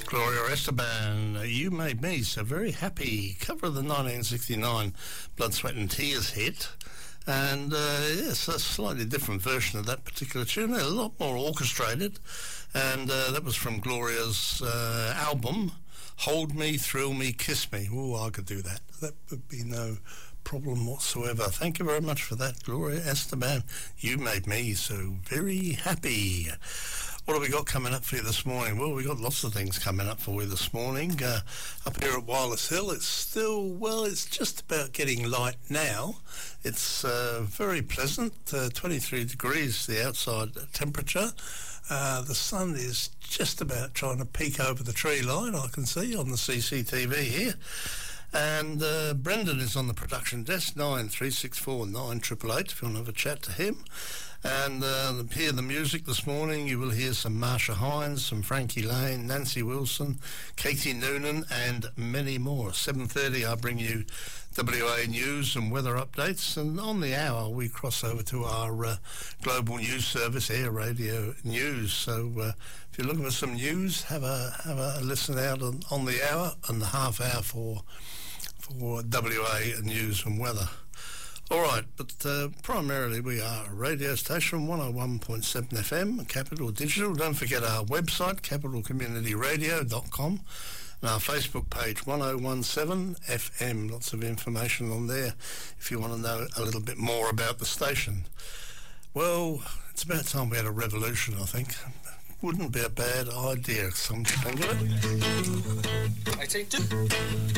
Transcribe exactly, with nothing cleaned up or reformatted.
Gloria Esteban, You Made Me So Very Happy, cover of the nineteen sixty-nine Blood, Sweat and Tears hit. And uh, yes, a slightly different version of that particular tune, a lot more orchestrated. And uh, that was from Gloria's uh, album, Hold Me, Thrill Me, Kiss Me. Oh, I could do that. That would be no problem whatsoever. Thank you very much for that, Gloria Esteban. You made me so very happy. What have we got coming up for you this morning? Well, we've got lots of things coming up for you this morning. Uh, up here at Wireless Hill, it's still, well, it's just about getting light now. It's uh, very pleasant, uh, twenty-three degrees the outside temperature. Uh, the sun is just about trying to peek over the tree line, I can see on the C C T V here. And uh, Brendan is on the production desk, nine three six four nine eight eight eight, if you want to have a chat to him. And uh, hear the music this morning. You will hear some Marsha Hines, some Frankie Lane, Nancy Wilson, Katie Noonan, and many more. seven thirty, I bring you W A news and weather updates. And on the hour, we cross over to our uh, global news service, Air Radio News. So uh, if you're looking for some news, have a have a listen out on, on the hour and the half hour for for W A news and weather. All right, but uh, primarily we are a radio station, one oh one point seven F M, Capital Digital. Don't forget our website, capital community radio dot com, and our Facebook page, one oh one seven F M. Lots of information on there if you want to know a little bit more about the station. Well, it's about time we had a revolution, I think. Wouldn't be a bad idea, some think of it. I take two.